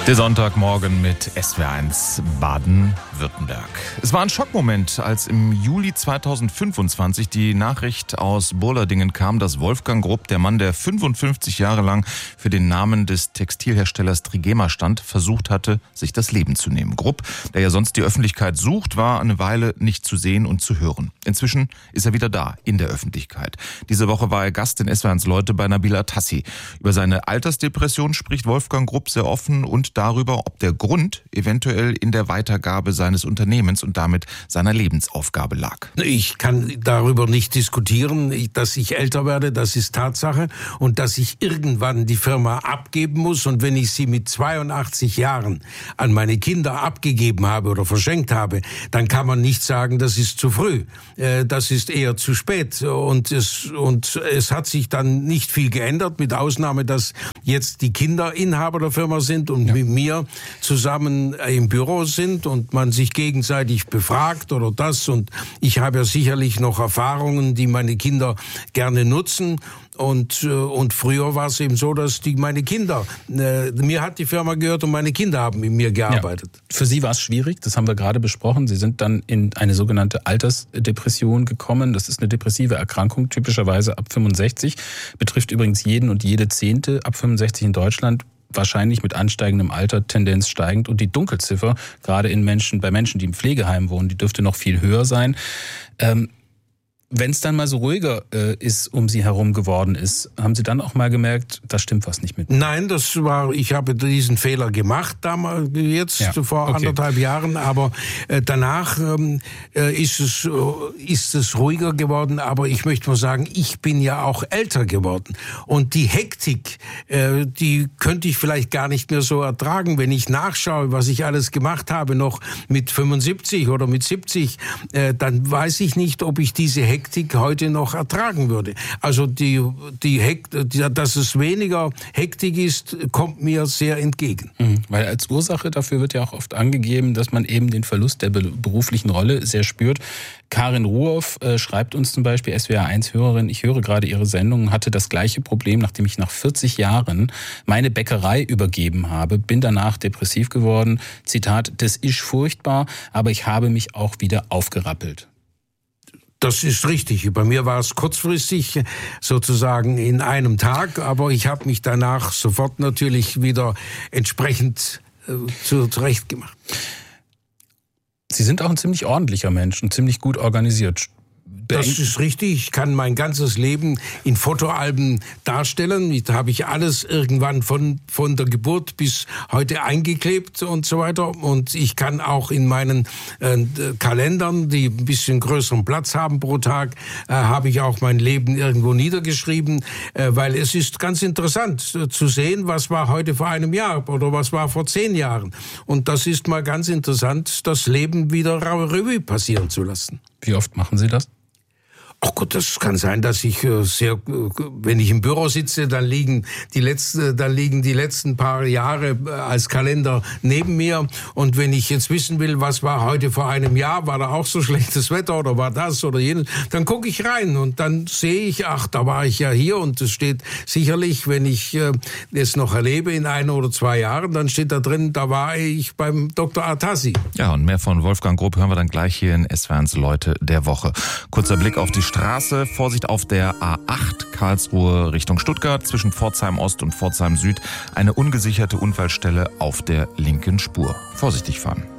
Der Sonntagmorgen mit SWR1 Baden-Württemberg. Es war ein Schockmoment, als im Juli 2025 die Nachricht aus Burladingen kam, dass Wolfgang Grupp, der Mann, der 55 Jahre lang für den Namen des Textilherstellers Trigema stand, versucht hatte, sich das Leben zu nehmen. Grupp, der ja sonst die Öffentlichkeit sucht, war eine Weile nicht zu sehen und zu hören. Inzwischen ist er wieder da, in der Öffentlichkeit. Diese Woche war er Gast in SWR1 Leute bei Nabil Atassi. Über seine Altersdepression spricht Wolfgang Grupp sehr offen und darüber, ob der Grund eventuell in der Weitergabe seines Unternehmens und damit seiner Lebensaufgabe lag. Ich kann darüber nicht diskutieren, dass ich älter werde, das ist Tatsache, und dass ich irgendwann die Firma abgeben muss, und wenn ich sie mit 82 Jahren an meine Kinder abgegeben habe oder verschenkt habe, dann kann man nicht sagen, das ist zu früh, das ist eher zu spät, und es hat sich dann nicht viel geändert, mit Ausnahme, dass jetzt die Kinder Inhaber der Firma sind und mit mir zusammen im Büro sind und man sich gegenseitig befragt oder das, und ich habe ja sicherlich noch Erfahrungen, die meine Kinder gerne nutzen. Und früher war es eben so, dass meine Kinder, mir hat die Firma gehört und meine Kinder haben mit mir gearbeitet. Ja. Für Sie war es schwierig, das haben wir gerade besprochen. Sie sind dann in eine sogenannte Altersdepression gekommen. Das ist eine depressive Erkrankung, typischerweise ab 65. Betrifft übrigens jeden und jede Zehnte ab 65 in Deutschland. Wahrscheinlich mit ansteigendem Alter, Tendenz steigend. Und die Dunkelziffer, gerade bei Menschen, die im Pflegeheim wohnen, die dürfte noch viel höher sein. Wenn es dann mal so ruhiger ist, um Sie herum geworden ist, haben Sie dann auch mal gemerkt, da stimmt was nicht mit? Nein, ich habe diesen Fehler gemacht, damals, vor 1,5 Jahren, aber danach ist es ruhiger geworden, aber ich möchte mal sagen, ich bin ja auch älter geworden, und die Hektik, die könnte ich vielleicht gar nicht mehr so ertragen, wenn ich nachschaue, was ich alles gemacht habe, noch mit 75 oder mit 70, dann weiß ich nicht, ob ich diese Hektik heute noch ertragen würde. Also dass es weniger Hektik ist, kommt mir sehr entgegen. Weil als Ursache dafür wird ja auch oft angegeben, dass man eben den Verlust der beruflichen Rolle sehr spürt. Karin Ruhoff schreibt uns zum Beispiel, SWR1-Hörerin, ich höre gerade Ihre Sendung, hatte das gleiche Problem, nachdem ich nach 40 Jahren meine Bäckerei übergeben habe, bin danach depressiv geworden. Zitat, das ist furchtbar, aber ich habe mich auch wieder aufgerappelt. Das ist richtig. Bei mir war es kurzfristig, sozusagen in einem Tag, aber ich habe mich danach sofort natürlich wieder entsprechend zurechtgemacht. Sie sind auch ein ziemlich ordentlicher Mensch und ziemlich gut organisiert. Das ist richtig. Ich kann mein ganzes Leben in Fotoalben darstellen. Da habe ich alles irgendwann von der Geburt bis heute eingeklebt und so weiter. Und ich kann auch in meinen Kalendern, die ein bisschen größeren Platz haben pro Tag, habe ich auch mein Leben irgendwo niedergeschrieben, weil es ist ganz interessant zu sehen, was war heute vor einem Jahr oder was war vor 10 Jahren. Und das ist mal ganz interessant, das Leben wieder Revue passieren zu lassen. Wie oft machen Sie das? Ach Gott, das kann sein, dass ich wenn ich im Büro sitze, dann liegen die letzten paar Jahre als Kalender neben mir. Und wenn ich jetzt wissen will, was war heute vor einem Jahr, war da auch so schlechtes Wetter oder war das oder jenes, dann gucke ich rein und dann sehe ich, ach, da war ich ja hier, und es steht sicherlich, wenn ich es noch erlebe in 1 oder 2 Jahren, dann steht da drin, da war ich beim Dr. Atassi. Ja, und mehr von Wolfgang Grupp hören wir dann gleich hier in SWR1 Leute der Woche. Kurzer Blick auf die Straße. Vorsicht auf der A8 Karlsruhe Richtung Stuttgart zwischen Pforzheim Ost und Pforzheim Süd. Eine ungesicherte Unfallstelle auf der linken Spur. Vorsichtig fahren.